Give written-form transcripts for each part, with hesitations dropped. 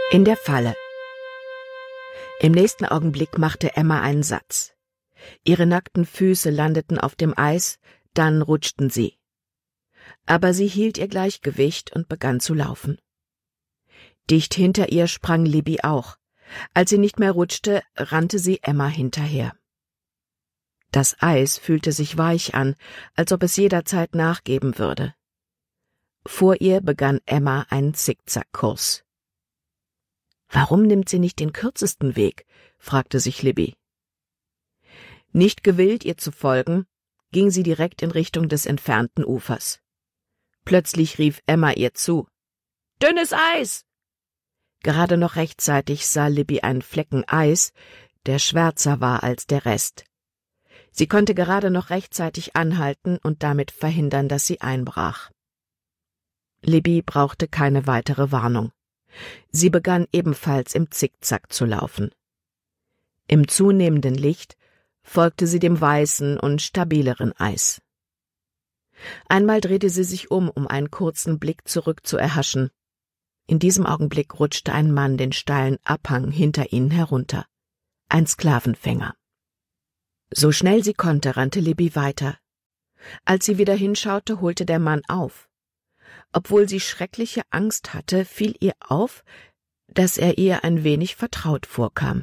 In der Falle. Im nächsten Augenblick machte Emma einen Satz. Ihre nackten Füße landeten auf dem Eis, dann rutschten sie. Aber sie hielt ihr Gleichgewicht und begann zu laufen. Dicht hinter ihr sprang Libby auch. Als sie nicht mehr rutschte, rannte sie Emma hinterher. Das Eis fühlte sich weich an, als ob es jederzeit nachgeben würde. Vor ihr begann Emma einen Zickzackkurs. »Warum nimmt sie nicht den kürzesten Weg?« fragte sich Libby. Nicht gewillt, ihr zu folgen, ging sie direkt in Richtung des entfernten Ufers. Plötzlich rief Emma ihr zu. »Dünnes Eis!« Gerade noch rechtzeitig sah Libby einen Flecken Eis, der schwärzer war als der Rest. Sie konnte gerade noch rechtzeitig anhalten und damit verhindern, dass sie einbrach. Libby brauchte keine weitere Warnung. Sie begann ebenfalls im Zickzack zu laufen. Im zunehmenden Licht folgte sie dem weißen und stabileren Eis. Einmal drehte sie sich um einen kurzen Blick zurück zu erhaschen. In diesem Augenblick rutschte ein Mann den steilen Abhang hinter ihnen herunter. Ein Sklavenfänger. So schnell sie konnte, rannte Libby weiter. Als sie wieder hinschaute, holte der Mann auf. Obwohl sie schreckliche Angst hatte, fiel ihr auf, dass er ihr ein wenig vertraut vorkam.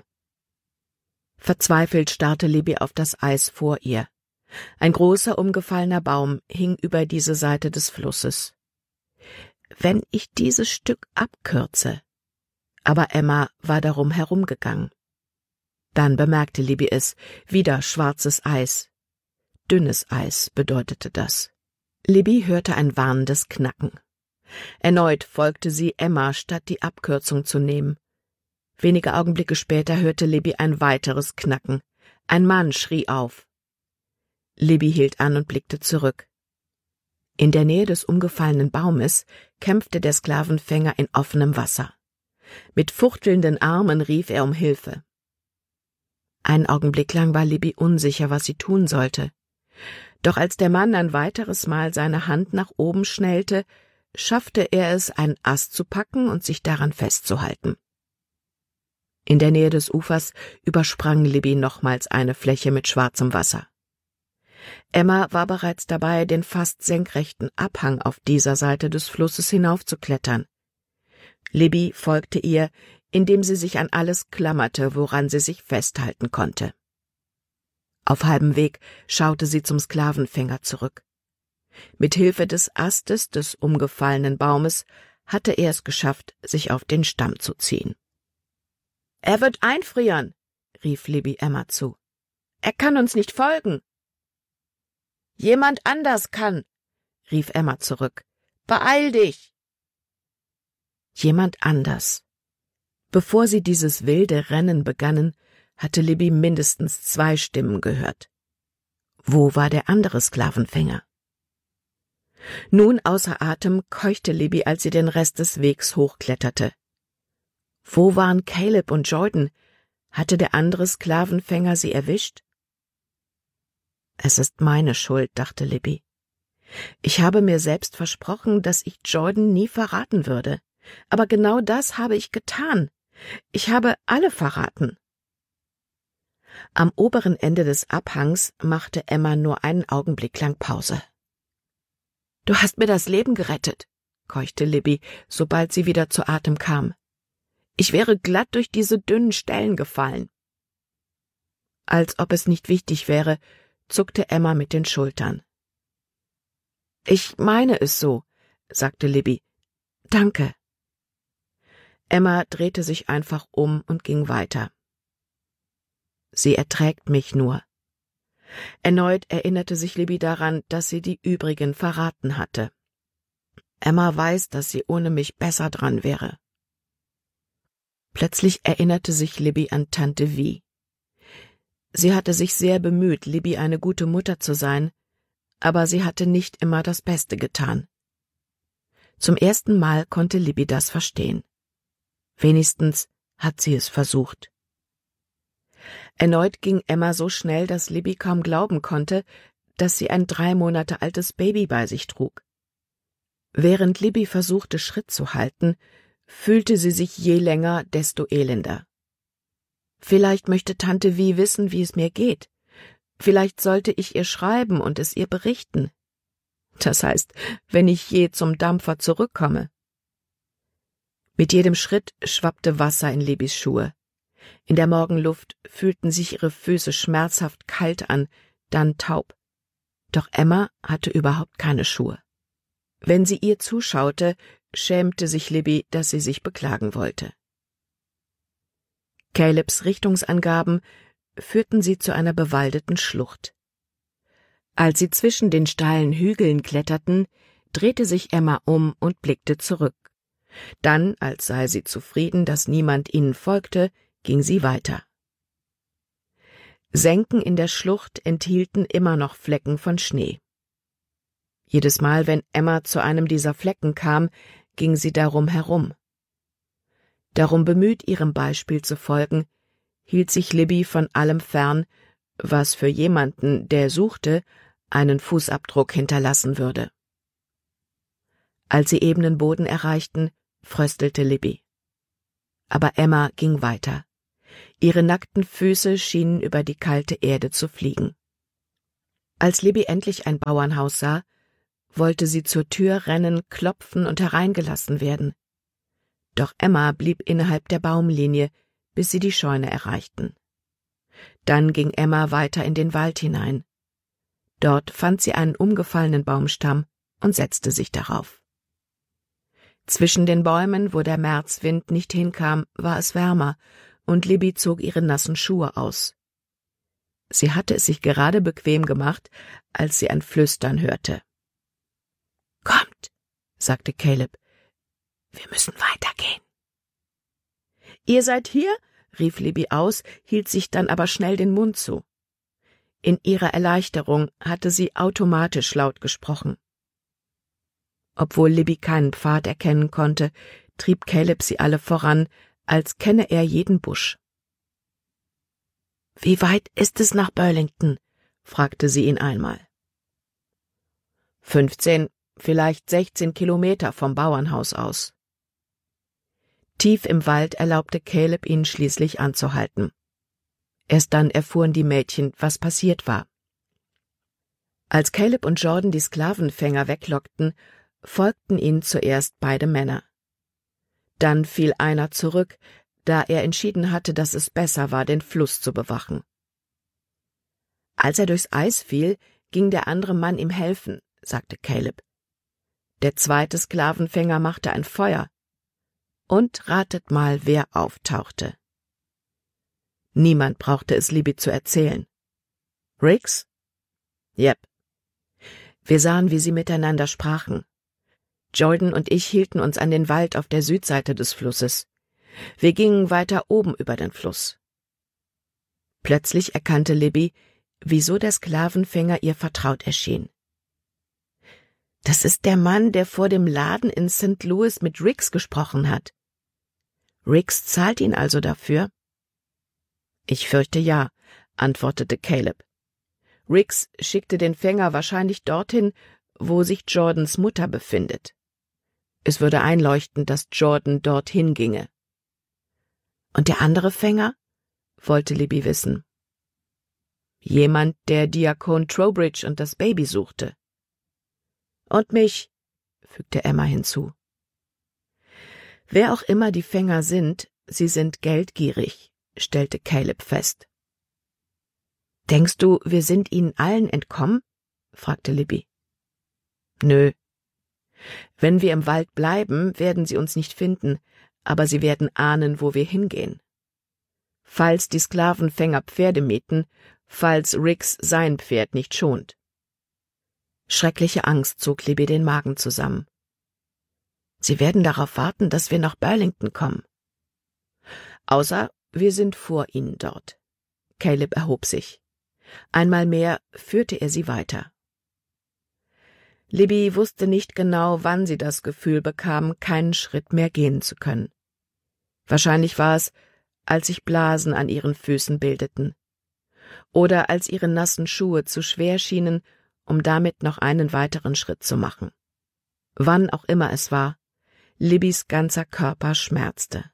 Verzweifelt starrte Libby auf das Eis vor ihr. Ein großer, umgefallener Baum hing über diese Seite des Flusses. Wenn ich dieses Stück abkürze. Aber Emma war darum herumgegangen. Dann bemerkte Libby es, wieder schwarzes Eis. Dünnes Eis bedeutete das. Libby hörte ein warnendes Knacken. Erneut folgte sie Emma, statt die Abkürzung zu nehmen. Wenige Augenblicke später hörte Libby ein weiteres Knacken. Ein Mann schrie auf. Libby hielt an und blickte zurück. In der Nähe des umgefallenen Baumes kämpfte der Sklavenfänger in offenem Wasser. Mit fuchtelnden Armen rief er um Hilfe. Einen Augenblick lang war Libby unsicher, was sie tun sollte. Doch als der Mann ein weiteres Mal seine Hand nach oben schnellte, schaffte er es, einen Ast zu packen und sich daran festzuhalten. In der Nähe des Ufers übersprang Libby nochmals eine Fläche mit schwarzem Wasser. Emma war bereits dabei, den fast senkrechten Abhang auf dieser Seite des Flusses hinaufzuklettern. Libby folgte ihr, indem sie sich an alles klammerte, woran sie sich festhalten konnte. Auf halbem Weg schaute sie zum Sklavenfänger zurück. Mit Hilfe des Astes des umgefallenen Baumes hatte er es geschafft, sich auf den Stamm zu ziehen. »Er wird einfrieren«, rief Libby Emma zu. »Er kann uns nicht folgen.« »Jemand anders kann«, rief Emma zurück. »Beeil dich!« Jemand anders. Bevor sie dieses wilde Rennen begannen, hatte Libby mindestens 2 Stimmen gehört. Wo war der andere Sklavenfänger? Nun außer Atem keuchte Libby, als sie den Rest des Wegs hochkletterte. Wo waren Caleb und Jordan? Hatte der andere Sklavenfänger sie erwischt? »Es ist meine Schuld«, dachte Libby. »Ich habe mir selbst versprochen, dass ich Jordan nie verraten würde. Aber genau das habe ich getan. Ich habe alle verraten.« Am oberen Ende des Abhangs machte Emma nur einen Augenblick lang Pause. »Du hast mir das Leben gerettet«, keuchte Libby, sobald sie wieder zu Atem kam. »Ich wäre glatt durch diese dünnen Stellen gefallen.« Als ob es nicht wichtig wäre, zuckte Emma mit den Schultern. »Ich meine es so«, sagte Libby. »Danke.« Emma drehte sich einfach um und ging weiter. »Sie erträgt mich nur.« Erneut erinnerte sich Libby daran, dass sie die übrigen verraten hatte. »Emma weiß, dass sie ohne mich besser dran wäre.« Plötzlich erinnerte sich Libby an Tante Vi. Sie hatte sich sehr bemüht, Libby eine gute Mutter zu sein, aber sie hatte nicht immer das Beste getan. Zum ersten Mal konnte Libby das verstehen. Wenigstens hat sie es versucht. Erneut ging Emma so schnell, dass Libby kaum glauben konnte, dass sie ein 3 Monate altes Baby bei sich trug. Während Libby versuchte, Schritt zu halten, fühlte sie sich je länger, desto elender. Vielleicht möchte Tante Vi wissen, wie es mir geht. Vielleicht sollte ich ihr schreiben und es ihr berichten. Das heißt, wenn ich je zum Dampfer zurückkomme. Mit jedem Schritt schwappte Wasser in Libbys Schuhe. In der Morgenluft fühlten sich ihre Füße schmerzhaft kalt an, dann taub. Doch Emma hatte überhaupt keine Schuhe. Wenn sie ihr zuschaute, schämte sich Libby, dass sie sich beklagen wollte. Calebs Richtungsangaben führten sie zu einer bewaldeten Schlucht. Als sie zwischen den steilen Hügeln kletterten, drehte sich Emma um und blickte zurück. Dann, als sei sie zufrieden, dass niemand ihnen folgte, ging sie weiter. Senken in der Schlucht enthielten immer noch Flecken von Schnee. Jedes Mal, wenn Emma zu einem dieser Flecken kam, ging sie darum herum. Darum bemüht, ihrem Beispiel zu folgen, hielt sich Libby von allem fern, was für jemanden, der suchte, einen Fußabdruck hinterlassen würde. Als sie ebenen Boden erreichten, fröstelte Libby. Aber Emma ging weiter. Ihre nackten Füße schienen über die kalte Erde zu fliegen. Als Libby endlich ein Bauernhaus sah, wollte sie zur Tür rennen, klopfen und hereingelassen werden. Doch Emma blieb innerhalb der Baumlinie, bis sie die Scheune erreichten. Dann ging Emma weiter in den Wald hinein. Dort fand sie einen umgefallenen Baumstamm und setzte sich darauf. Zwischen den Bäumen, wo der Märzwind nicht hinkam, war es wärmer, und Libby zog ihre nassen Schuhe aus. Sie hatte es sich gerade bequem gemacht, als sie ein Flüstern hörte. »Kommt«, sagte Caleb, »wir müssen weitergehen.« »Ihr seid hier?« rief Libby aus, hielt sich dann aber schnell den Mund zu. In ihrer Erleichterung hatte sie automatisch laut gesprochen. Obwohl Libby keinen Pfad erkennen konnte, trieb Caleb sie alle voran, als kenne er jeden Busch. »Wie weit ist es nach Burlington?« fragte sie ihn einmal. 15, vielleicht 16 Kilometer vom Bauernhaus aus. Tief im Wald erlaubte Caleb ihnen schließlich anzuhalten. Erst dann erfuhren die Mädchen, was passiert war. Als Caleb und Jordan die Sklavenfänger weglockten, folgten ihnen zuerst beide Männer. Dann fiel einer zurück, da er entschieden hatte, dass es besser war, den Fluss zu bewachen. Als er durchs Eis fiel, ging der andere Mann ihm helfen, sagte Caleb. Der zweite Sklavenfänger machte ein Feuer. Und ratet mal, wer auftauchte. Niemand brauchte es Libby zu erzählen. Riggs? Jep. Wir sahen, wie sie miteinander sprachen. Jordan und ich hielten uns an den Wald auf der Südseite des Flusses. Wir gingen weiter oben über den Fluss. Plötzlich erkannte Libby, wieso der Sklavenfänger ihr vertraut erschien. Das ist der Mann, der vor dem Laden in St. Louis mit Riggs gesprochen hat. Riggs zahlt ihn also dafür? Ich fürchte ja, antwortete Caleb. Riggs schickte den Fänger wahrscheinlich dorthin, wo sich Jordans Mutter befindet. Es würde einleuchten, dass Jordan dorthin ginge. Und der andere Fänger? Wollte Libby wissen. Jemand, der Diakon Trowbridge und das Baby suchte. Und mich, fügte Emma hinzu. Wer auch immer die Fänger sind, sie sind geldgierig, stellte Caleb fest. Denkst du, wir sind ihnen allen entkommen? Fragte Libby. Nö. Wenn wir im Wald bleiben, werden sie uns nicht finden, aber sie werden ahnen, wo wir hingehen. Falls die Sklavenfänger Pferde mieten, falls Riggs sein Pferd nicht schont. Schreckliche Angst zog Libby den Magen zusammen. Sie werden darauf warten, dass wir nach Burlington kommen. Außer wir sind vor ihnen dort. Caleb erhob sich. Einmal mehr führte er sie weiter. Libby wusste nicht genau, wann sie das Gefühl bekam, keinen Schritt mehr gehen zu können. Wahrscheinlich war es, als sich Blasen an ihren Füßen bildeten. Oder als ihre nassen Schuhe zu schwer schienen, um damit noch einen weiteren Schritt zu machen. Wann auch immer es war, Libbys ganzer Körper schmerzte.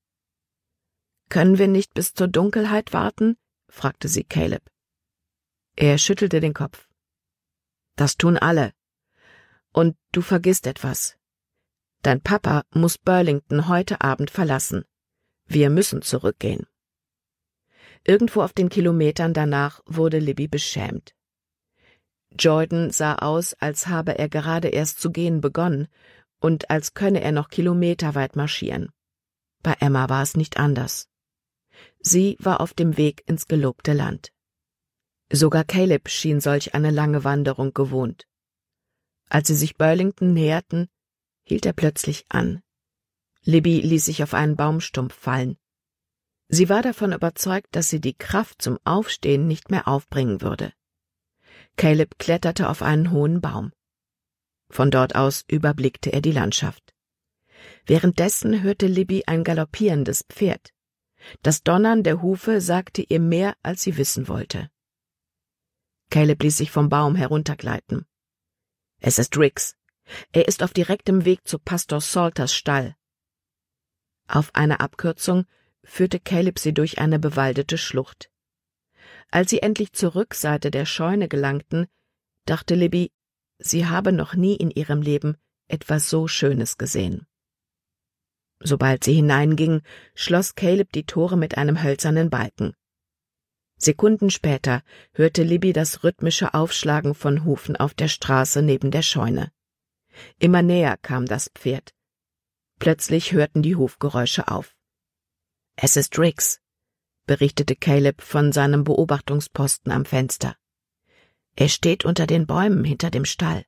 »Können wir nicht bis zur Dunkelheit warten?« fragte sie Caleb. Er schüttelte den Kopf. »Das tun alle. Und du vergisst etwas. Dein Papa muss Burlington heute Abend verlassen. Wir müssen zurückgehen.« Irgendwo auf den Kilometern danach wurde Libby beschämt. Jordan sah aus, als habe er gerade erst zu gehen begonnen und als könne er noch kilometerweit marschieren. Bei Emma war es nicht anders. Sie war auf dem Weg ins gelobte Land. Sogar Caleb schien solch eine lange Wanderung gewohnt. Als sie sich Burlington näherten, hielt er plötzlich an. Libby ließ sich auf einen Baumstumpf fallen. Sie war davon überzeugt, dass sie die Kraft zum Aufstehen nicht mehr aufbringen würde. Caleb kletterte auf einen hohen Baum. Von dort aus überblickte er die Landschaft. Währenddessen hörte Libby ein galoppierendes Pferd. Das Donnern der Hufe sagte ihr mehr, als sie wissen wollte. Caleb ließ sich vom Baum heruntergleiten. »Es ist Riggs. Er ist auf direktem Weg zu Pastor Salters Stall.« Auf einer Abkürzung führte Caleb sie durch eine bewaldete Schlucht. Als sie endlich zur Rückseite der Scheune gelangten, dachte Libby, sie habe noch nie in ihrem Leben etwas so Schönes gesehen. Sobald sie hineinging, schloss Caleb die Tore mit einem hölzernen Balken. Sekunden später hörte Libby das rhythmische Aufschlagen von Hufen auf der Straße neben der Scheune. Immer näher kam das Pferd. Plötzlich hörten die Hufgeräusche auf. »Es ist Riggs«, berichtete Caleb von seinem Beobachtungsposten am Fenster. »Er steht unter den Bäumen hinter dem Stall.«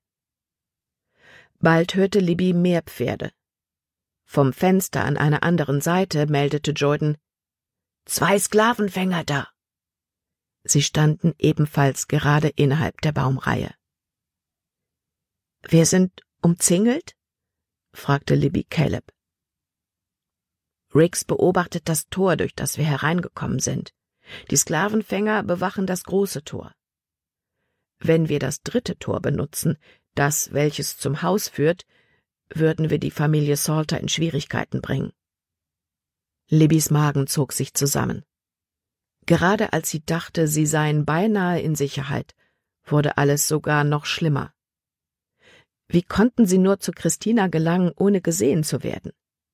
Bald hörte Libby mehr Pferde. Vom Fenster an einer anderen Seite meldete Jordan: »2 Sklavenfänger da!« Sie standen ebenfalls gerade innerhalb der Baumreihe. »Wir sind umzingelt?« fragte Libby Caleb. »Riggs beobachtet das Tor, durch das wir hereingekommen sind. Die Sklavenfänger bewachen das große Tor. Wenn wir das 3. Tor benutzen, das, welches zum Haus führt, würden wir die Familie Salter in Schwierigkeiten bringen.« Libbys Magen zog sich zusammen. Gerade als sie dachte, sie seien beinahe in Sicherheit, wurde alles sogar noch schlimmer. Wie konnten sie nur zu Christina gelangen, ohne gesehen zu werden?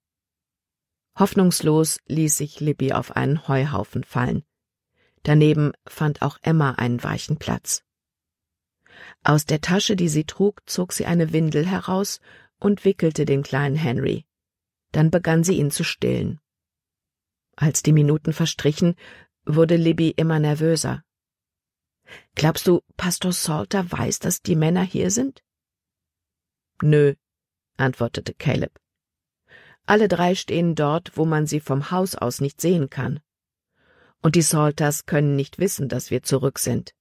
Hoffnungslos ließ sich Libby auf einen Heuhaufen fallen. Daneben fand auch Emma einen weichen Platz. Aus der Tasche, die sie trug, zog sie eine Windel heraus und wickelte den kleinen Henry. Dann begann sie ihn zu stillen. Als die Minuten verstrichen, wurde Libby immer nervöser. »Glaubst du, Pastor Salter weiß, dass die Männer hier sind?« »Nö«, antwortete Caleb. »Alle 3 stehen dort, wo man sie vom Haus aus nicht sehen kann. Und die Salters können nicht wissen, dass wir zurück sind.«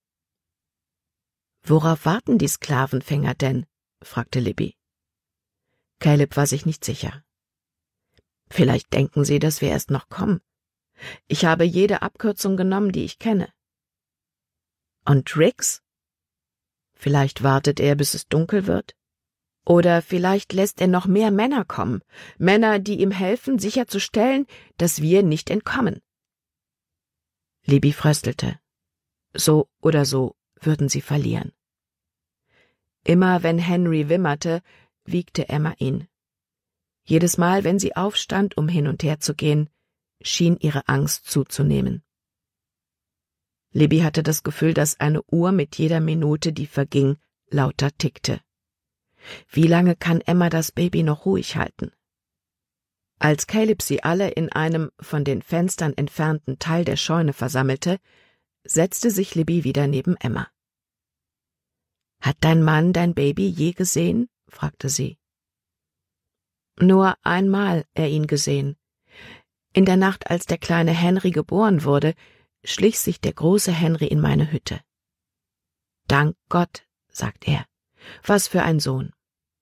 »Worauf warten die Sklavenfänger denn?« fragte Libby. Caleb war sich nicht sicher. »Vielleicht denken sie, dass wir erst noch kommen. Ich habe jede Abkürzung genommen, die ich kenne.« »Und Riggs? Vielleicht wartet er, bis es dunkel wird? Oder vielleicht lässt er noch mehr Männer kommen, Männer, die ihm helfen, sicherzustellen, dass wir nicht entkommen.« Libby fröstelte. So oder so würden sie verlieren. Immer wenn Henry wimmerte, wiegte Emma ihn. Jedes Mal, wenn sie aufstand, um hin und her zu gehen, schien ihre Angst zuzunehmen. Libby hatte das Gefühl, dass eine Uhr mit jeder Minute, die verging, lauter tickte. Wie lange kann Emma das Baby noch ruhig halten? Als Caleb sie alle in einem von den Fenstern entfernten Teil der Scheune versammelte, setzte sich Libby wieder neben Emma. »Hat dein Mann dein Baby je gesehen?« fragte sie. »Nur einmal er ihn gesehen. In der Nacht, als der kleine Henry geboren wurde, schlich sich der große Henry in meine Hütte. »Dank Gott«, sagt er, »was für ein Sohn.«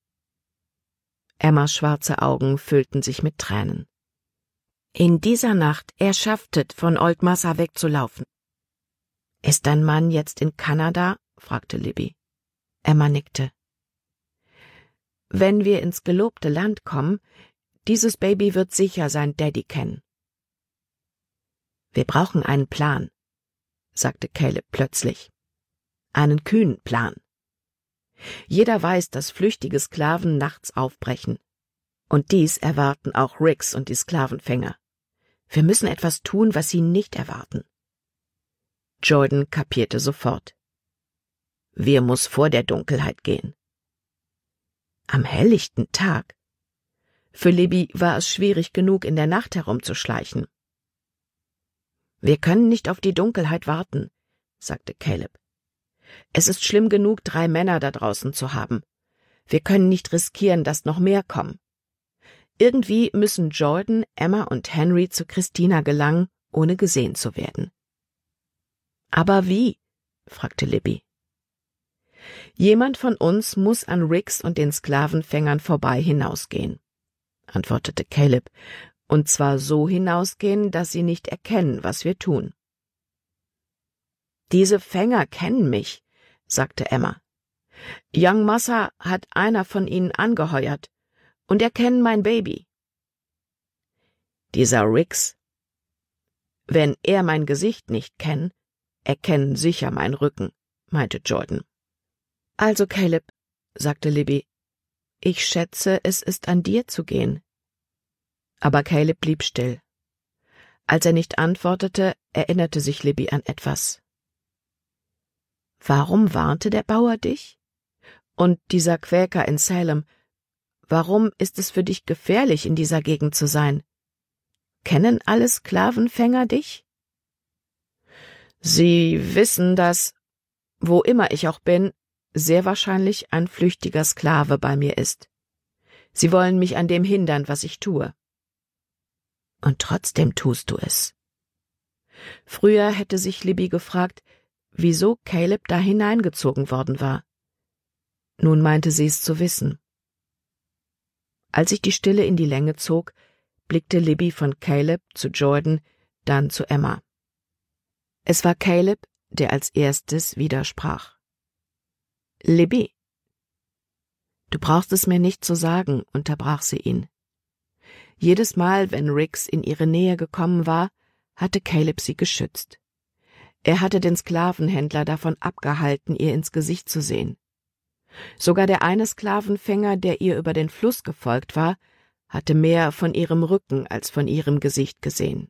Emmas schwarze Augen füllten sich mit Tränen. »In dieser Nacht er schafftet, von Old Massa wegzulaufen.« »Ist dein Mann jetzt in Kanada?« fragte Libby. Emma nickte. »Wenn wir ins gelobte Land kommen, Dieses Baby wird sicher sein Daddy kennen. Wir brauchen einen Plan, sagte Caleb plötzlich. Einen kühnen Plan. Jeder weiß, dass flüchtige Sklaven nachts aufbrechen. Und dies erwarten auch Riggs und die Sklavenfänger. Wir müssen etwas tun, was sie nicht erwarten. Jordan kapierte sofort. Wir muss vor der Dunkelheit gehen. Am helllichten Tag? Für Libby war es schwierig genug, in der Nacht herumzuschleichen. Wir können nicht auf die Dunkelheit warten, sagte Caleb. Es ist schlimm genug, 3 Männer da draußen zu haben. Wir können nicht riskieren, dass noch mehr kommen. Irgendwie müssen Jordan, Emma und Henry zu Christina gelangen, ohne gesehen zu werden. Aber wie? Fragte Libby. Jemand von uns muss an Riggs und den Sklavenfängern vorbei hinausgehen, antwortete Caleb, und zwar so hinausgehen, dass sie nicht erkennen, was wir tun. Diese Fänger kennen mich, sagte Emma. Young Massa hat einer von ihnen angeheuert, und er kennt mein Baby. Dieser Riggs. Wenn er mein Gesicht nicht kennt, erkennen sicher mein Rücken, meinte Jordan. Also, Caleb, sagte Libby, ich schätze, es ist an dir zu gehen. Aber Caleb blieb still. Als er nicht antwortete, erinnerte sich Libby an etwas. Warum warnte der Bauer dich? Und dieser Quäker in Salem, warum ist es für dich gefährlich, in dieser Gegend zu sein? Kennen alle Sklavenfänger dich? Sie wissen, dass, wo immer ich auch bin, sehr wahrscheinlich ein flüchtiger Sklave bei mir ist. Sie wollen mich an dem hindern, was ich tue. Und trotzdem tust du es. Früher hätte sich Libby gefragt, wieso Caleb da hineingezogen worden war. Nun meinte sie es zu wissen. Als sich die Stille in die Länge zog, blickte Libby von Caleb zu Jordan, dann zu Emma. Es war Caleb, der als erstes widersprach. Libby. Du brauchst es mir nicht zu sagen, unterbrach sie ihn. Jedes Mal, wenn Riggs in ihre Nähe gekommen war, hatte Caleb sie geschützt. Er hatte den Sklavenhändler davon abgehalten, ihr ins Gesicht zu sehen. Sogar der eine Sklavenfänger, der ihr über den Fluss gefolgt war, hatte mehr von ihrem Rücken als von ihrem Gesicht gesehen.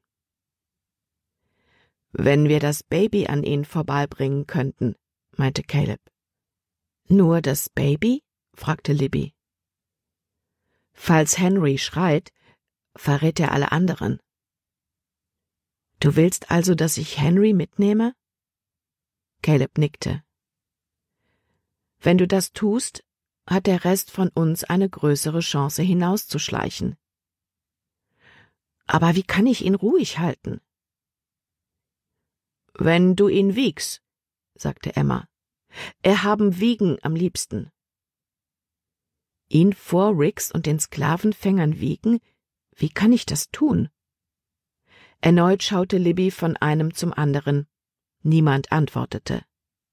Wenn wir das Baby an ihn vorbeibringen könnten, meinte Caleb. Nur das Baby? Fragte Libby. Falls Henry schreit, verrät er alle anderen. Du willst also, dass ich Henry mitnehme? Caleb nickte. Wenn du das tust, hat der Rest von uns eine größere Chance hinauszuschleichen. Aber wie kann ich ihn ruhig halten? Wenn du ihn wiegst, sagte Emma. Er haben Wiegen am liebsten. Ihn vor Riggs und den Sklavenfängern wiegen? Wie kann ich das tun? Erneut schaute Libby von einem zum anderen. Niemand antwortete.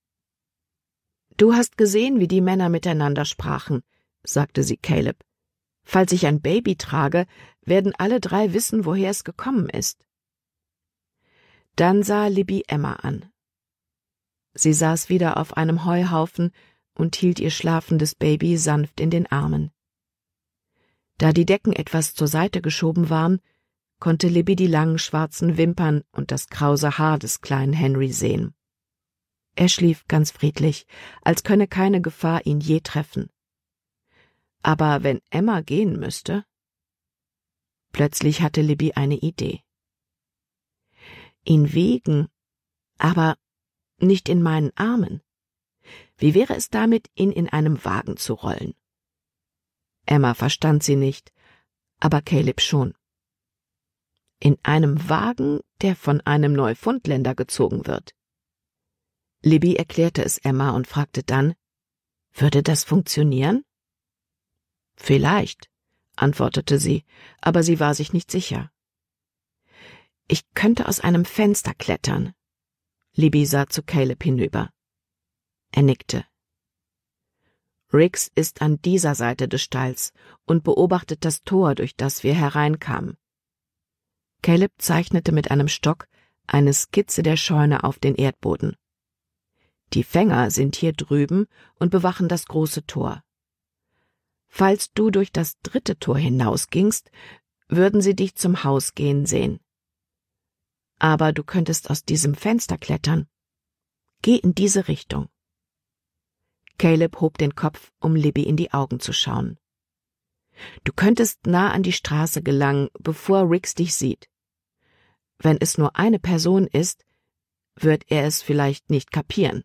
Du hast gesehen, wie die Männer miteinander sprachen, sagte sie Caleb. Falls ich ein Baby trage, werden alle 3 wissen, woher es gekommen ist. Dann sah Libby Emma an. Sie saß wieder auf einem Heuhaufen und hielt ihr schlafendes Baby sanft in den Armen. Da die Decken etwas zur Seite geschoben waren, konnte Libby die langen schwarzen Wimpern und das krause Haar des kleinen Henry sehen. Er schlief ganz friedlich, als könne keine Gefahr ihn je treffen. Aber wenn Emma gehen müsste? Plötzlich hatte Libby eine Idee. Ihn wiegen, aber nicht in meinen Armen. Wie wäre es damit, ihn in einem Wagen zu rollen? Emma verstand sie nicht, aber Caleb schon. In einem Wagen, der von einem Neufundländer gezogen wird. Libby erklärte es Emma und fragte dann, würde das funktionieren? Vielleicht, antwortete sie, aber sie war sich nicht sicher. Ich könnte aus einem Fenster klettern. Libby sah zu Caleb hinüber. Er nickte. Riggs ist an dieser Seite des Stalls und beobachtet das Tor, durch das wir hereinkamen. Caleb zeichnete mit einem Stock eine Skizze der Scheune auf den Erdboden. Die Fänger sind hier drüben und bewachen das große Tor. Falls du durch das 3. Tor hinausgingst, würden sie dich zum Haus gehen sehen. Aber du könntest aus diesem Fenster klettern. Geh in diese Richtung. Caleb hob den Kopf, um Libby in die Augen zu schauen. Du könntest nah an die Straße gelangen, bevor Riggs dich sieht. Wenn es nur eine Person ist, wird er es vielleicht nicht kapieren.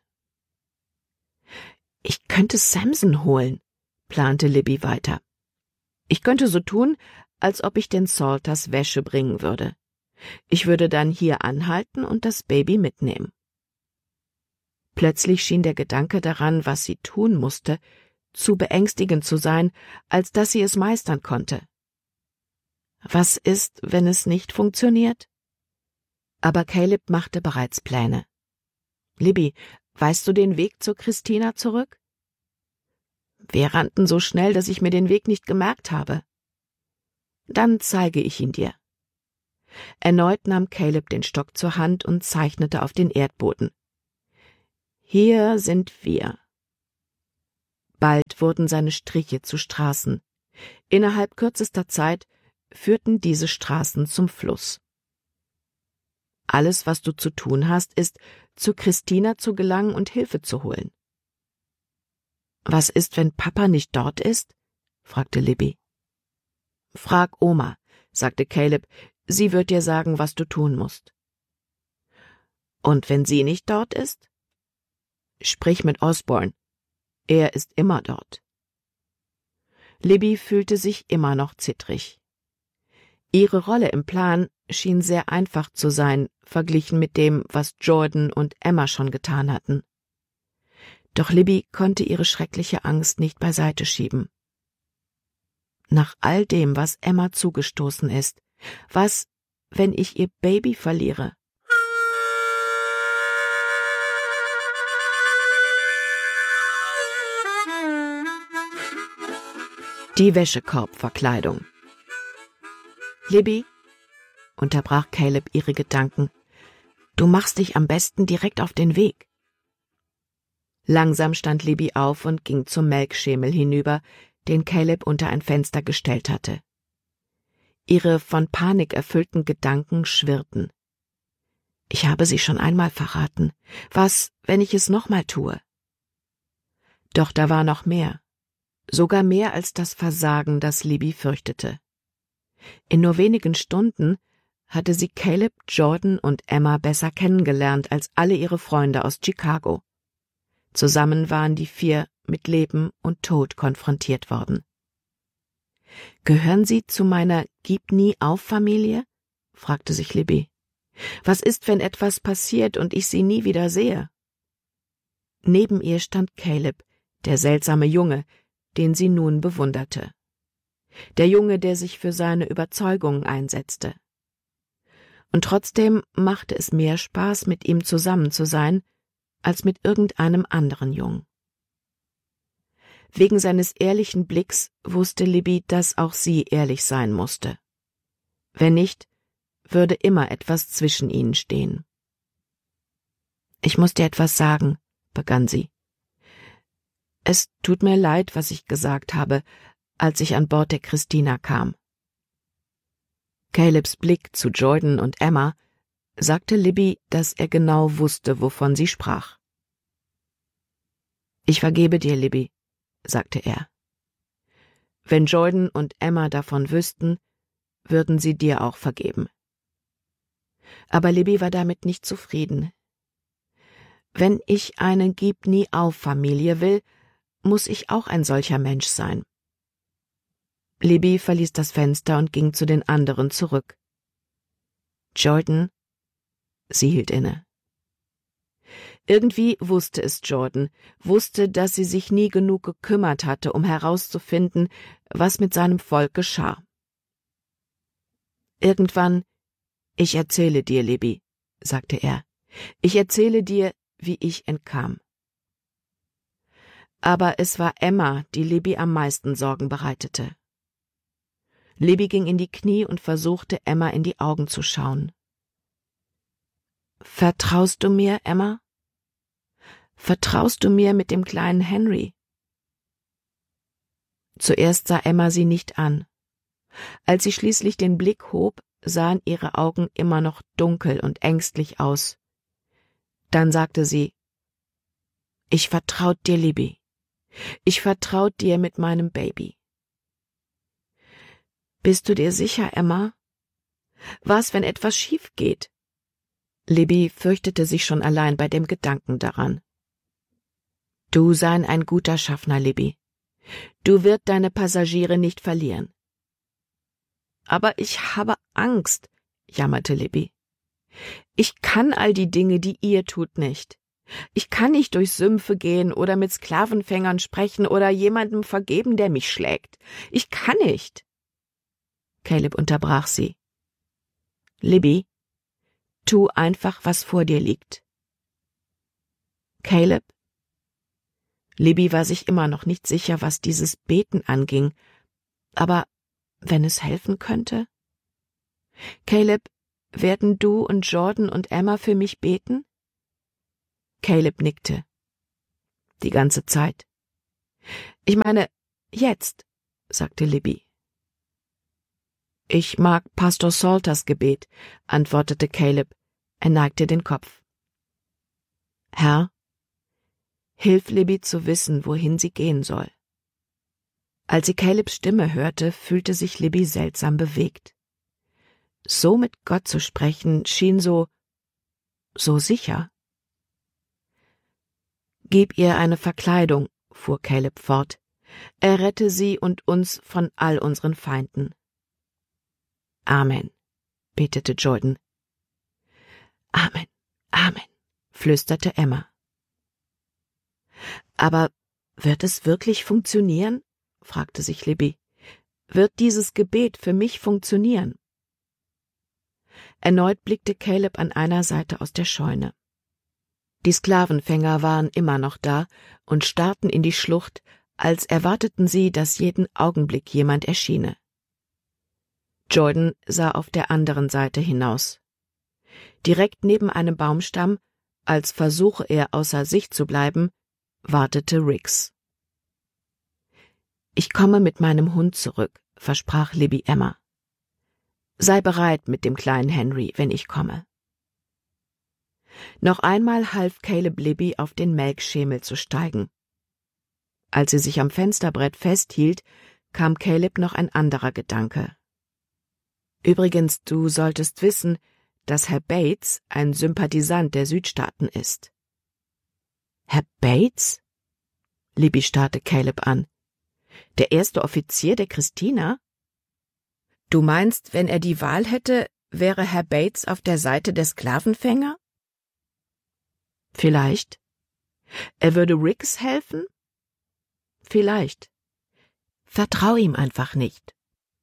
Ich könnte Samson holen, plante Libby weiter. Ich könnte so tun, als ob ich den Salters Wäsche bringen würde. Ich würde dann hier anhalten und das Baby mitnehmen. Plötzlich schien der Gedanke daran, was sie tun musste, zu beängstigend zu sein, als dass sie es meistern konnte. Was ist, wenn es nicht funktioniert? Aber Caleb machte bereits Pläne. Libby, weißt du den Weg zu Christina zurück? Wir rannten so schnell, dass ich mir den Weg nicht gemerkt habe. Dann zeige ich ihn dir. Erneut nahm Caleb den Stock zur Hand und zeichnete auf den Erdboden. Hier sind wir. Bald wurden seine Striche zu Straßen. Innerhalb kürzester Zeit führten diese Straßen zum Fluss. Alles, was du zu tun hast, ist, zu Christina zu gelangen und Hilfe zu holen. Was ist, wenn Papa nicht dort ist? Fragte Libby. Frag Oma, sagte Caleb, sie wird dir sagen, was du tun musst. Und wenn sie nicht dort ist? Sprich mit Osborne. Er ist immer dort. Libby fühlte sich immer noch zittrig. Ihre Rolle im Plan schien sehr einfach zu sein, verglichen mit dem, was Jordan und Emma schon getan hatten. Doch Libby konnte ihre schreckliche Angst nicht beiseite schieben. Nach all dem, was Emma zugestoßen ist, was, wenn ich ihr Baby verliere? Die Wäschekorbverkleidung. Libby, unterbrach Caleb ihre Gedanken, du machst dich am besten direkt auf den Weg. Langsam stand Libby auf und ging zum Melkschemel hinüber, den Caleb unter ein Fenster gestellt hatte. Ihre von Panik erfüllten Gedanken schwirrten. Ich habe sie schon einmal verraten. Was, wenn ich es nochmal tue? Doch da war noch mehr. Sogar mehr als das Versagen, das Libby fürchtete. In nur wenigen Stunden hatte sie Caleb, Jordan und Emma besser kennengelernt als alle ihre Freunde aus Chicago. Zusammen waren die 4 mit Leben und Tod konfrontiert worden. »Gehören Sie zu meiner Gib-nie-auf-Familie?« fragte sich Libby. »Was ist, wenn etwas passiert und ich sie nie wieder sehe?« Neben ihr stand Caleb, der seltsame Junge, den sie nun bewunderte. Der Junge, der sich für seine Überzeugungen einsetzte. Und trotzdem machte es mehr Spaß, mit ihm zusammen zu sein, als mit irgendeinem anderen Jungen. Wegen seines ehrlichen Blicks wusste Libby, dass auch sie ehrlich sein musste. Wenn nicht, würde immer etwas zwischen ihnen stehen. »Ich muss dir etwas sagen«, begann sie. »Es tut mir leid, was ich gesagt habe, als ich an Bord der Christina kam.« Calebs Blick zu Jordan und Emma sagte Libby, dass er genau wusste, wovon sie sprach. »Ich vergebe dir, Libby«, sagte er. »Wenn Jordan und Emma davon wüssten, würden sie dir auch vergeben.« Aber Libby war damit nicht zufrieden. »Wenn ich eine Gib-nie-auf-Familie will, muss ich auch ein solcher Mensch sein.« Libby verließ das Fenster und ging zu den anderen zurück. »Jordan?« Sie hielt inne. Irgendwie wusste es Jordan, wusste, dass sie sich nie genug gekümmert hatte, um herauszufinden, was mit seinem Volk geschah. »Irgendwann, ich erzähle dir, Libby«, sagte er. »Ich erzähle dir, wie ich entkam.« Aber es war Emma, die Libby am meisten Sorgen bereitete. Libby ging in die Knie und versuchte, Emma in die Augen zu schauen. »Vertraust du mir, Emma? Vertraust du mir mit dem kleinen Henry?« Zuerst sah Emma sie nicht an. Als sie schließlich den Blick hob, sahen ihre Augen immer noch dunkel und ängstlich aus. Dann sagte sie: »Ich vertraut dir, Libby. Ich vertraut dir mit meinem Baby.« »Bist du dir sicher, Emma? Was, wenn etwas schief geht?« Libby fürchtete sich schon allein bei dem Gedanken daran. »Du sein ein guter Schaffner, Libby. Du wirst deine Passagiere nicht verlieren.« »Aber ich habe Angst«, jammerte Libby. »Ich kann all die Dinge, die ihr tut, nicht. Ich kann nicht durch Sümpfe gehen oder mit Sklavenfängern sprechen oder jemandem vergeben, der mich schlägt. Ich kann nicht.« Caleb unterbrach sie. »Libby, tu einfach, was vor dir liegt.« »Caleb?« Libby war sich immer noch nicht sicher, was dieses Beten anging, aber wenn es helfen könnte? »Caleb, werden du und Jordan und Emma für mich beten?« Caleb nickte. »Die ganze Zeit.« »Ich meine, jetzt«, sagte Libby. »Ich mag Pastor Salters Gebet«, antwortete Caleb. Er neigte den Kopf. »Herr, hilf Libby zu wissen, wohin sie gehen soll.« Als sie Calebs Stimme hörte, fühlte sich Libby seltsam bewegt. So mit Gott zu sprechen, schien so sicher. »Gib ihr eine Verkleidung«, fuhr Caleb fort. »Errette sie und uns von all unseren Feinden.« »Amen«, betete Jordan. »Amen, Amen«, flüsterte Emma. »Aber wird es wirklich funktionieren?«, fragte sich Libby. »Wird dieses Gebet für mich funktionieren?« Erneut blickte Caleb an einer Seite aus der Scheune. Die Sklavenfänger waren immer noch da und starrten in die Schlucht, als erwarteten sie, dass jeden Augenblick jemand erschiene. Jordan sah auf der anderen Seite hinaus. Direkt neben einem Baumstamm, als versuche er außer Sicht zu bleiben, wartete Riggs. »Ich komme mit meinem Hund zurück«, versprach Libby Emma. »Sei bereit mit dem kleinen Henry, wenn ich komme.« Noch einmal half Caleb Libby, auf den Melkschemel zu steigen. Als sie sich am Fensterbrett festhielt, kam Caleb noch ein anderer Gedanke. »Übrigens, du solltest wissen, dass Herr Bates ein Sympathisant der Südstaaten ist.« »Herr Bates?« Libby starrte Caleb an. »Der erste Offizier der Christina? Du meinst, wenn er die Wahl hätte, wäre Herr Bates auf der Seite der Sklavenfänger?« »Vielleicht. Er würde Riggs helfen?« »Vielleicht. Vertrau ihm einfach nicht.«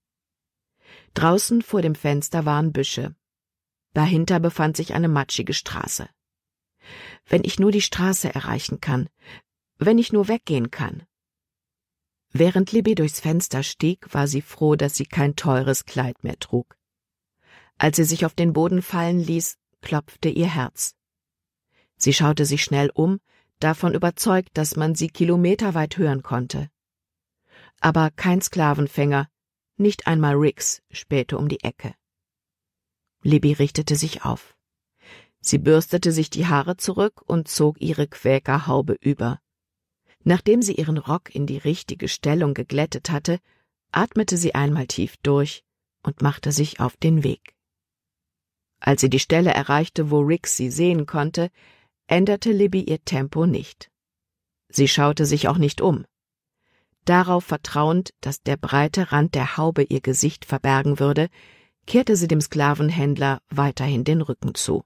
Draußen vor dem Fenster waren Büsche. Dahinter befand sich eine matschige Straße. »Wenn ich nur die Straße erreichen kann, wenn ich nur weggehen kann.« Während Libby durchs Fenster stieg, war sie froh, dass sie kein teures Kleid mehr trug. Als sie sich auf den Boden fallen ließ, klopfte ihr Herz. Sie schaute sich schnell um, davon überzeugt, dass man sie kilometerweit hören konnte. Aber kein Sklavenfänger, nicht einmal Riggs, spähte um die Ecke. Libby richtete sich auf. Sie bürstete sich die Haare zurück und zog ihre Quäkerhaube über. Nachdem sie ihren Rock in die richtige Stellung geglättet hatte, atmete sie einmal tief durch und machte sich auf den Weg. Als sie die Stelle erreichte, wo Riggs sie sehen konnte, änderte Libby ihr Tempo nicht. Sie schaute sich auch nicht um. Darauf vertrauend, dass der breite Rand der Haube ihr Gesicht verbergen würde, kehrte sie dem Sklavenhändler weiterhin den Rücken zu.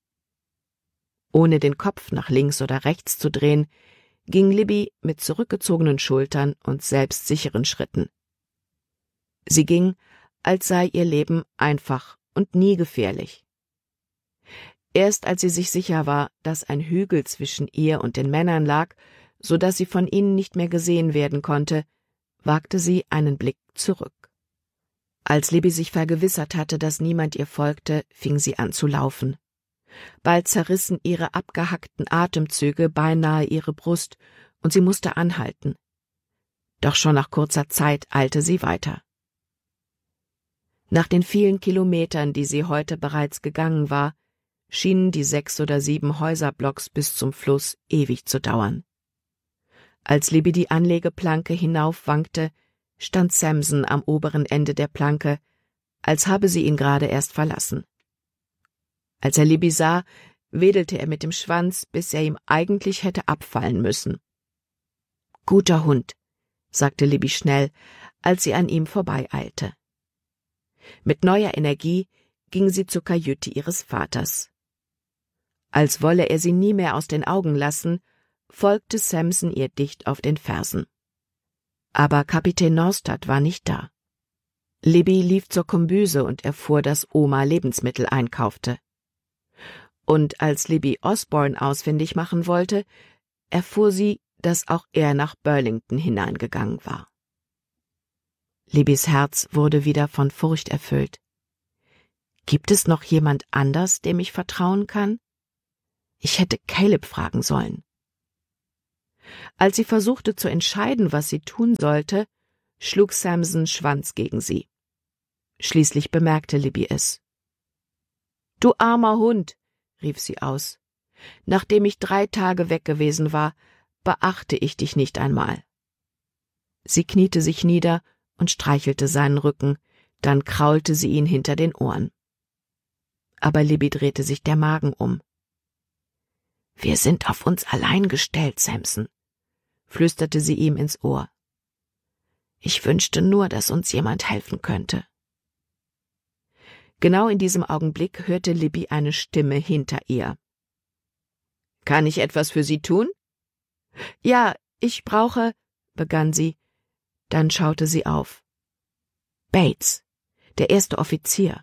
Ohne den Kopf nach links oder rechts zu drehen, ging Libby mit zurückgezogenen Schultern und selbstsicheren Schritten. Sie ging, als sei ihr Leben einfach und nie gefährlich. Erst als sie sich sicher war, dass ein Hügel zwischen ihr und den Männern lag, so dass sie von ihnen nicht mehr gesehen werden konnte, wagte sie einen Blick zurück. Als Libby sich vergewissert hatte, dass niemand ihr folgte, fing sie an zu laufen. Bald zerrissen ihre abgehackten Atemzüge beinahe ihre Brust, und sie musste anhalten. Doch schon nach kurzer Zeit eilte sie weiter. Nach den vielen Kilometern, die sie heute bereits gegangen war, schienen die 6 oder 7 Häuserblocks bis zum Fluss ewig zu dauern. Als Libby die Anlegeplanke hinaufwankte, stand Samson am oberen Ende der Planke, als habe sie ihn gerade erst verlassen. Als er Libby sah, wedelte er mit dem Schwanz, bis er ihm eigentlich hätte abfallen müssen. »Guter Hund«, sagte Libby schnell, als sie an ihm vorbeieilte. Mit neuer Energie ging sie zur Kajüte ihres Vaters. Als wolle er sie nie mehr aus den Augen lassen, folgte Samson ihr dicht auf den Fersen. Aber Kapitän Norstad war nicht da. Libby lief zur Kombüse und erfuhr, dass Oma Lebensmittel einkaufte. Und als Libby Osborne ausfindig machen wollte, erfuhr sie, dass auch er nach Burlington hineingegangen war. Libbys Herz wurde wieder von Furcht erfüllt. Gibt es noch jemand anders, dem ich vertrauen kann? Ich hätte Caleb fragen sollen. Als sie versuchte zu entscheiden, was sie tun sollte, schlug Samson Schwanz gegen sie. Schließlich bemerkte Libby es. »Du armer Hund«, rief sie aus. »Nachdem ich 3 Tage weg gewesen war, beachte ich dich nicht einmal.« Sie kniete sich nieder und streichelte seinen Rücken, dann kraulte sie ihn hinter den Ohren. Aber Libby drehte sich der Magen um. »Wir sind auf uns allein gestellt, Samson«, flüsterte sie ihm ins Ohr. »Ich wünschte nur, dass uns jemand helfen könnte.« Genau in diesem Augenblick hörte Libby eine Stimme hinter ihr. »Kann ich etwas für Sie tun?« »Ja, ich brauche«, begann sie. Dann schaute sie auf. Bates, der 1. Offizier.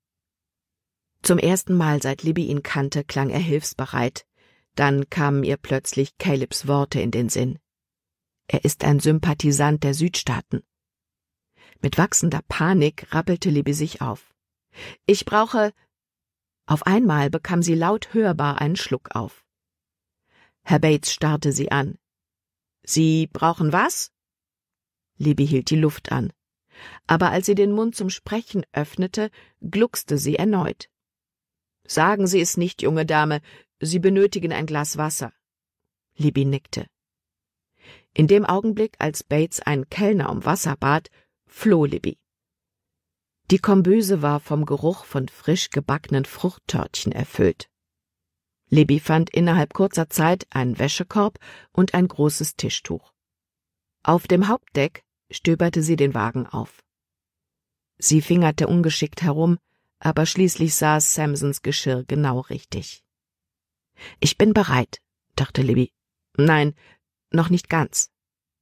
Zum ersten Mal, seit Libby ihn kannte, klang er hilfsbereit. Dann kamen ihr plötzlich Calebs Worte in den Sinn. Er ist ein Sympathisant der Südstaaten. Mit wachsender Panik rappelte Libby sich auf. »Ich brauche...« Auf einmal bekam sie laut hörbar einen Schluck auf. Herr Bates starrte sie an. »Sie brauchen was?« Libby hielt die Luft an. Aber als sie den Mund zum Sprechen öffnete, gluckste sie erneut. »Sagen Sie es nicht, junge Dame, Sie benötigen ein Glas Wasser.« Libby nickte. In dem Augenblick, als Bates einen Kellner um Wasser bat, floh Libby. Die Kombüse war vom Geruch von frisch gebackenen Fruchttörtchen erfüllt. Libby fand innerhalb kurzer Zeit einen Wäschekorb und ein großes Tischtuch. Auf dem Hauptdeck stöberte sie den Wagen auf. Sie fingerte ungeschickt herum, aber schließlich saß Samsons Geschirr genau richtig. »Ich bin bereit«, dachte Libby. »Nein, noch nicht ganz.«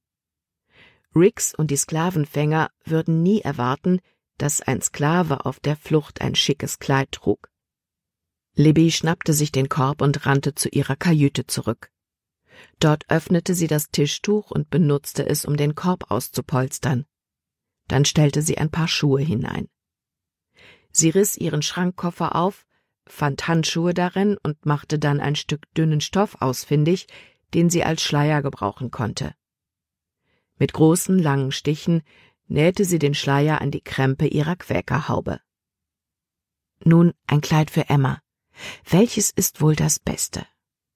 Riggs und die Sklavenfänger würden nie erwarten, dass ein Sklave auf der Flucht ein schickes Kleid trug. Libby schnappte sich den Korb und rannte zu ihrer Kajüte zurück. Dort öffnete sie das Tischtuch und benutzte es, um den Korb auszupolstern. Dann stellte sie ein paar Schuhe hinein. Sie riss ihren Schrankkoffer auf, fand Handschuhe darin und machte dann ein Stück dünnen Stoff ausfindig, den sie als Schleier gebrauchen konnte. Mit großen, langen Stichen nähte sie den Schleier an die Krempe ihrer Quäkerhaube. »Nun ein Kleid für Emma. Welches ist wohl das Beste?«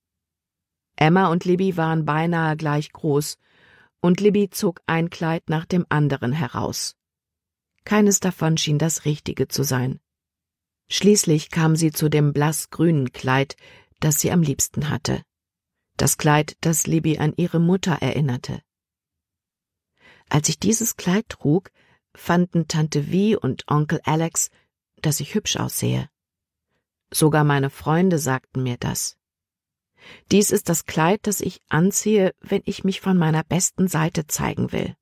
Emma und Libby waren beinahe gleich groß, und Libby zog ein Kleid nach dem anderen heraus. Keines davon schien das Richtige zu sein. Schließlich kam sie zu dem blassgrünen Kleid, das sie am liebsten hatte. Das Kleid, das Libby an ihre Mutter erinnerte. Als ich dieses Kleid trug, fanden Tante Vi und Onkel Alex, dass ich hübsch aussehe. Sogar meine Freunde sagten mir das. Dies ist das Kleid, das ich anziehe, wenn ich mich von meiner besten Seite zeigen will.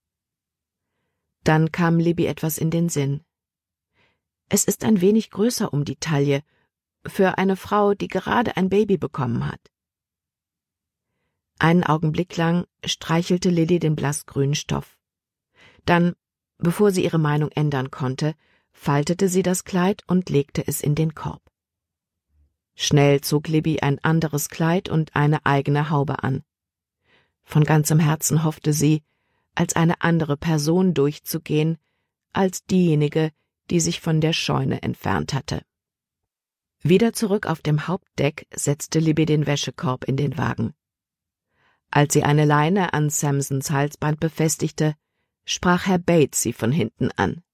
Dann kam Libby etwas in den Sinn. Es ist ein wenig größer um die Taille, für eine Frau, die gerade ein Baby bekommen hat. Einen Augenblick lang streichelte Lilly den blassgrünen Stoff. Dann, bevor sie ihre Meinung ändern konnte, faltete sie das Kleid und legte es in den Korb. Schnell zog Libby ein anderes Kleid und eine eigene Haube an. Von ganzem Herzen hoffte sie, als eine andere Person durchzugehen, als diejenige, die sich von der Scheune entfernt hatte. Wieder zurück auf dem Hauptdeck setzte Libby den Wäschekorb in den Wagen. Als sie eine Leine an Samsons Halsband befestigte, sprach Herr Bates sie von hinten an.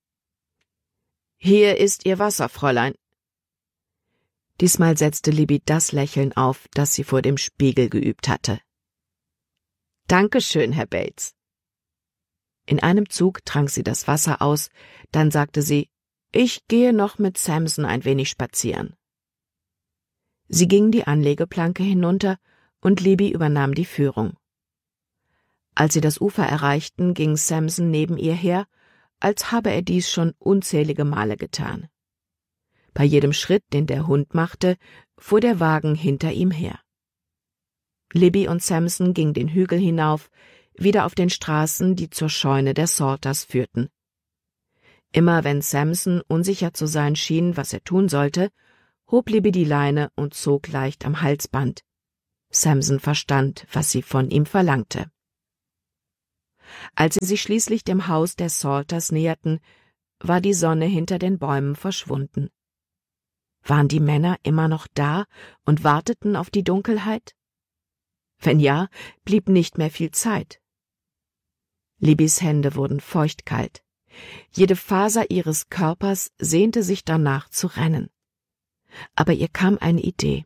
»Hier ist Ihr Wasser, Fräulein.« Diesmal setzte Libby das Lächeln auf, das sie vor dem Spiegel geübt hatte. »Dankeschön, Herr Bates.« In einem Zug trank sie das Wasser aus, dann sagte sie, »Ich gehe noch mit Samson ein wenig spazieren.« Sie ging die Anlegeplanke hinunter und Libby übernahm die Führung. Als sie das Ufer erreichten, ging Samson neben ihr her, als habe er dies schon unzählige Male getan. Bei jedem Schritt, den der Hund machte, fuhr der Wagen hinter ihm her. Libby und Samson gingen den Hügel hinauf, wieder auf den Straßen, die zur Scheune der Salters führten. Immer wenn Samson unsicher zu sein schien, was er tun sollte, hob Libby die Leine und zog leicht am Halsband. Samson verstand, was sie von ihm verlangte. Als sie sich schließlich dem Haus der Salters näherten, war die Sonne hinter den Bäumen verschwunden. Waren die Männer immer noch da und warteten auf die Dunkelheit? Wenn ja, blieb nicht mehr viel Zeit. Libbys Hände wurden feuchtkalt. Jede Faser ihres Körpers sehnte sich danach zu rennen. Aber ihr kam eine Idee.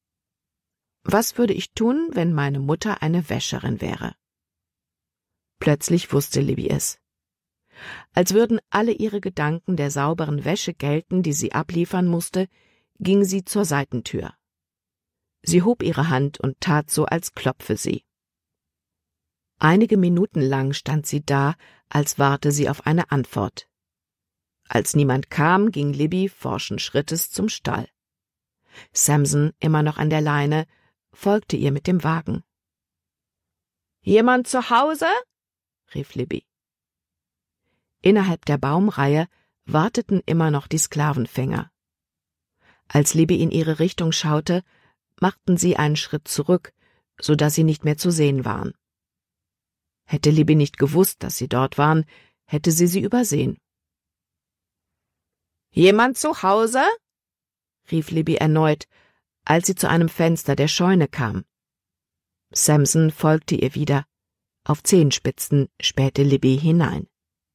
Was würde ich tun, wenn meine Mutter eine Wäscherin wäre? Plötzlich wusste Libby es. Als würden alle ihre Gedanken der sauberen Wäsche gelten, die sie abliefern musste, ging sie zur Seitentür. Sie hob ihre Hand und tat so, als klopfe sie. Einige Minuten lang stand sie da, als warte sie auf eine Antwort. Als niemand kam, ging Libby forschen Schrittes zum Stall. Samson, immer noch an der Leine, folgte ihr mit dem Wagen. »Jemand zu Hause?« rief Libby. Innerhalb der Baumreihe warteten immer noch die Sklavenfänger. Als Libby in ihre Richtung schaute, machten sie einen Schritt zurück, so dass sie nicht mehr zu sehen waren. Hätte Libby nicht gewusst, dass sie dort waren, hätte sie übersehen. »Jemand zu Hause?« rief Libby erneut, als sie zu einem Fenster der Scheune kam. Samson folgte ihr wieder. Auf Zehenspitzen spähte Libby hinein.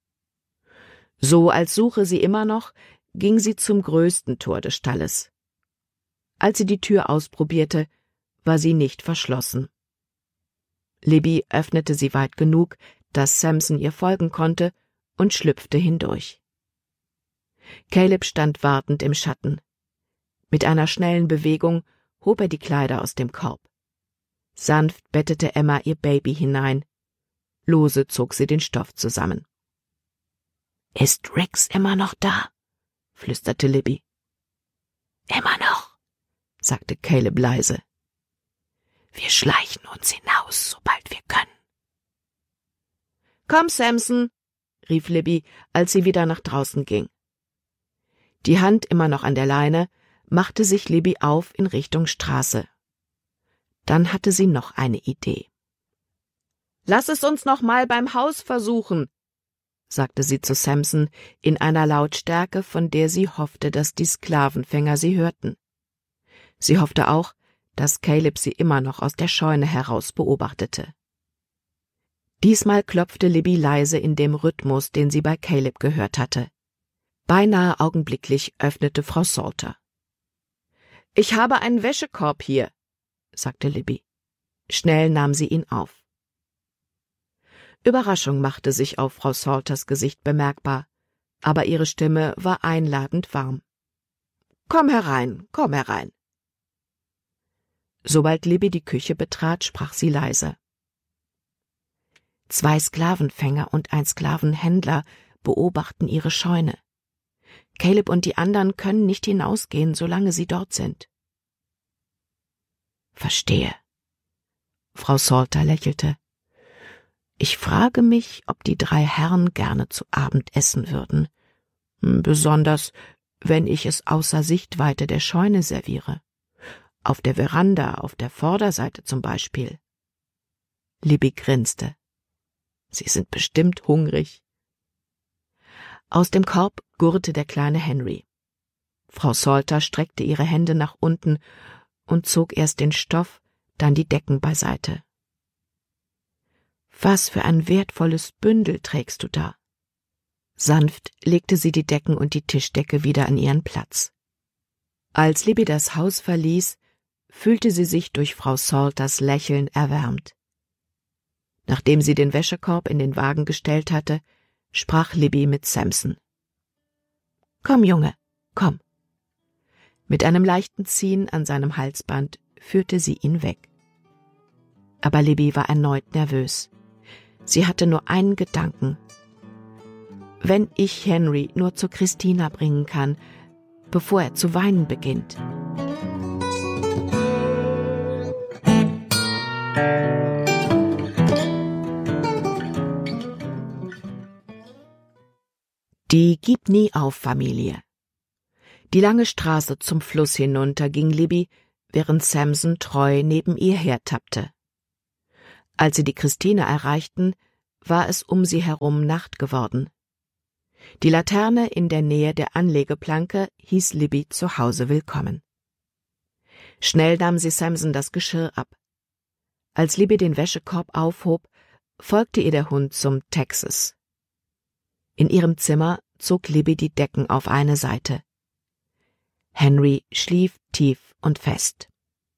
So als suche sie immer noch, ging sie zum größten Tor des Stalles. Als sie die Tür ausprobierte, war sie nicht verschlossen. Libby öffnete sie weit genug, dass Samson ihr folgen konnte, und schlüpfte hindurch. Caleb stand wartend im Schatten. Mit einer schnellen Bewegung hob er die Kleider aus dem Korb. Sanft bettete Emma ihr Baby hinein. Lose zog sie den Stoff zusammen. »Ist Rex immer noch da?« flüsterte Libby. »Immer noch«, sagte Caleb leise. »Wir schleichen uns hinaus, sobald wir können.« »Komm, Samson«, rief Libby, als sie wieder nach draußen ging. Die Hand immer noch an der Leine, machte sich Libby auf in Richtung Straße. Dann hatte sie noch eine Idee. »Lass es uns noch mal beim Haus versuchen«, sagte sie zu Samson in einer Lautstärke, von der sie hoffte, dass die Sklavenfänger sie hörten. Sie hoffte auch, dass Caleb sie immer noch aus der Scheune heraus beobachtete. Diesmal klopfte Libby leise in dem Rhythmus, den sie bei Caleb gehört hatte. Beinahe augenblicklich öffnete Frau Salter. »Ich habe einen Wäschekorb hier«, sagte Libby. Schnell nahm sie ihn auf. Überraschung machte sich auf Frau Salters Gesicht bemerkbar, aber ihre Stimme war einladend warm. »Komm herein, komm herein.« Sobald Libby die Küche betrat, sprach sie leise. 2 Sklavenfänger und ein Sklavenhändler beobachten ihre Scheune. Caleb und die anderen können nicht hinausgehen, solange sie dort sind. »Verstehe. Frau Salter lächelte. »Ich frage mich, ob die 3 Herren gerne zu Abend essen würden. Besonders, wenn ich es außer Sichtweite der Scheune serviere. Auf der Veranda, auf der Vorderseite zum Beispiel.« Libby grinste. »Sie sind bestimmt hungrig.« Aus dem Korb gurrte der kleine Henry. Frau Salter streckte ihre Hände nach unten und zog erst den Stoff, dann die Decken beiseite. »Was für ein wertvolles Bündel trägst du da?« Sanft legte sie die Decken und die Tischdecke wieder an ihren Platz. Als Libby das Haus verließ, fühlte sie sich durch Frau Salters Lächeln erwärmt. Nachdem sie den Wäschekorb in den Wagen gestellt hatte, sprach Libby mit Samson. »Komm, Junge, komm.« Mit einem leichten Ziehen an seinem Halsband führte sie ihn weg. Aber Libby war erneut nervös. Sie hatte nur einen Gedanken. Wenn ich Henry nur zu Christina bringen kann, bevor er zu weinen beginnt. Die Gib-nie-auf-Familie. Die lange Straße zum Fluss hinunter ging Libby, während Samson treu neben ihr hertappte. Als sie die Christine erreichten, war es um sie herum Nacht geworden. Die Laterne in der Nähe der Anlegeplanke hieß Libby zu Hause willkommen. Schnell nahm sie Samson das Geschirr ab. Als Libby den Wäschekorb aufhob, folgte ihr der Hund zum Texas. In ihrem Zimmer zog Libby die Decken auf eine Seite. Henry schlief tief und fest.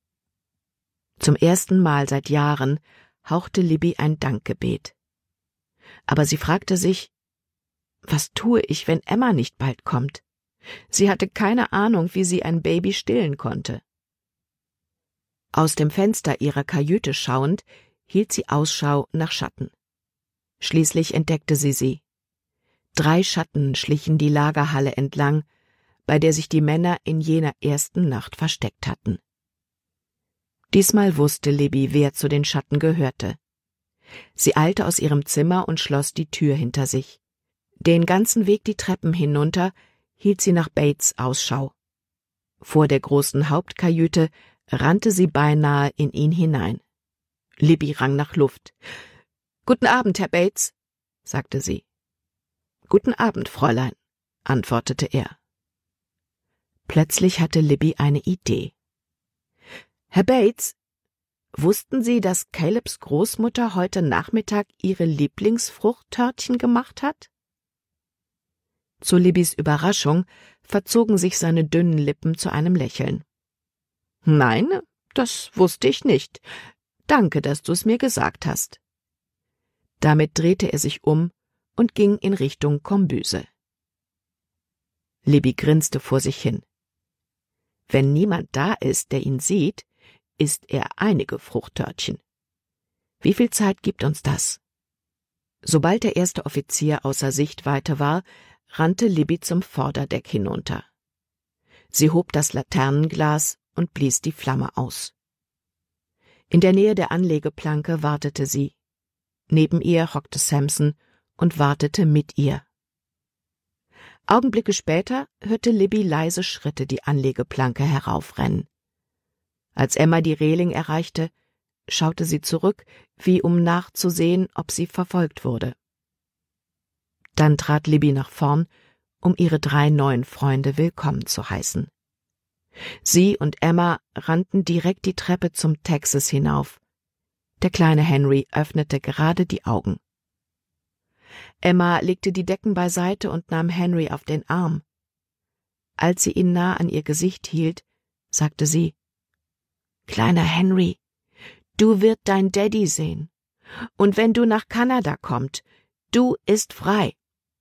Zum ersten Mal seit Jahren hauchte Libby ein Dankgebet. Aber sie fragte sich, was tue ich, wenn Emma nicht bald kommt? Sie hatte keine Ahnung, wie sie ein Baby stillen konnte. Aus dem Fenster ihrer Kajüte schauend, hielt sie Ausschau nach Schatten. Schließlich entdeckte sie sie. 3 Schatten schlichen die Lagerhalle entlang, bei der sich die Männer in jener ersten Nacht versteckt hatten. Diesmal wusste Libby, wer zu den Schatten gehörte. Sie eilte aus ihrem Zimmer und schloss die Tür hinter sich. Den ganzen Weg die Treppen hinunter hielt sie nach Bates Ausschau. Vor der großen Hauptkajüte rannte sie beinahe in ihn hinein. Libby rang nach Luft. »Guten Abend, Herr Bates«, sagte sie. »Guten Abend, Fräulein«, antwortete er. Plötzlich hatte Libby eine Idee. »Herr Bates, wussten Sie, dass Calebs Großmutter heute Nachmittag ihre Lieblingsfruchttörtchen gemacht hat?« Zu Libbys Überraschung verzogen sich seine dünnen Lippen zu einem Lächeln. »Nein, das wusste ich nicht. Danke, dass du es mir gesagt hast.« Damit drehte er sich um und ging in Richtung Kombüse. Libby grinste vor sich hin. Wenn niemand da ist, der ihn sieht, isst er einige Fruchttörtchen. Wie viel Zeit gibt uns das? Sobald der erste Offizier außer Sichtweite war, rannte Libby zum Vorderdeck hinunter. Sie hob das Laternenglas und blies die Flamme aus. In der Nähe der Anlegeplanke wartete sie. Neben ihr hockte Samson und wartete mit ihr. Augenblicke später hörte Libby leise Schritte die Anlegeplanke heraufrennen. Als Emma die Reling erreichte, schaute sie zurück, wie um nachzusehen, ob sie verfolgt wurde. Dann trat Libby nach vorn, um ihre 3 neuen Freunde willkommen zu heißen. Sie und Emma rannten direkt die Treppe zum Texas hinauf. Der kleine Henry öffnete gerade die Augen. Emma legte die Decken beiseite und nahm Henry auf den Arm. Als sie ihn nah an ihr Gesicht hielt, sagte sie, »Kleiner Henry, du wirst dein Daddy sehen. Und wenn du nach Kanada kommst, du ist frei.«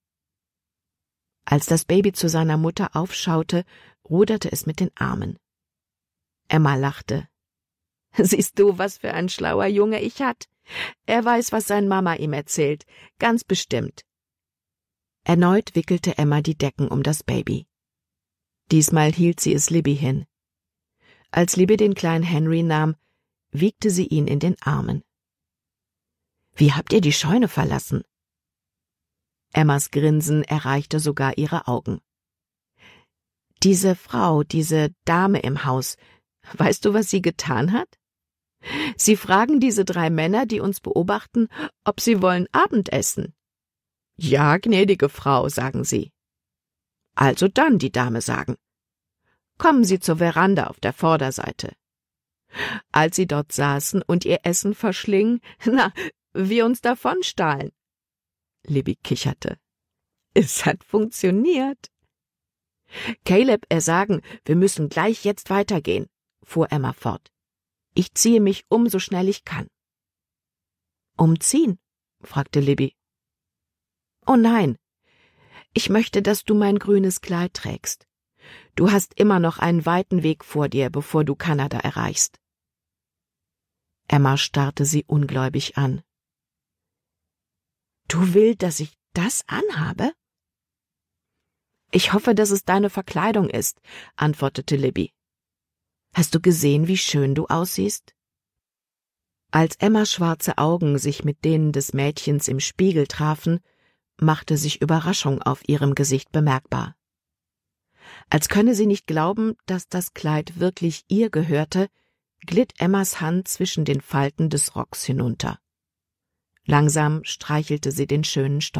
Als das Baby zu seiner Mutter aufschaute, ruderte es mit den Armen. Emma lachte. »Siehst du, was für ein schlauer Junge ich hat? Er weiß, was seine Mama ihm erzählt, ganz bestimmt.« Erneut wickelte Emma die Decken um das Baby. Diesmal hielt sie es Libby hin. Als Libby den kleinen Henry nahm, wiegte sie ihn in den Armen. »Wie habt ihr die Scheune verlassen?« Emmas Grinsen erreichte sogar ihre Augen. »Diese Frau, diese Dame im Haus, weißt du, was sie getan hat? Sie fragen diese 3 Männer, die uns beobachten, ob sie wollen Abendessen. »Ja, gnädige Frau«, sagen sie. Also dann, die Dame sagen. »Kommen Sie zur Veranda auf der Vorderseite.« Als sie dort saßen und ihr Essen verschlingen, wir uns davonstahlen. Libby kicherte. Es hat funktioniert. »Caleb, sagen, wir müssen gleich jetzt weitergehen«, fuhr Emma fort. »Ich ziehe mich so schnell ich kann.« »Umziehen?« fragte Libby. »Oh nein, ich möchte, dass du mein grünes Kleid trägst. Du hast immer noch einen weiten Weg vor dir, bevor du Kanada erreichst.« Emma starrte sie ungläubig an. »Du willst, dass ich das anhabe?« »Ich hoffe, dass es deine Verkleidung ist«, antwortete Libby. »Hast du gesehen, wie schön du aussiehst?« Als Emmas schwarze Augen sich mit denen des Mädchens im Spiegel trafen, machte sich Überraschung auf ihrem Gesicht bemerkbar. Als könne sie nicht glauben, dass das Kleid wirklich ihr gehörte, glitt Emmas Hand zwischen den Falten des Rocks hinunter. Langsam streichelte sie den schönen Stoff.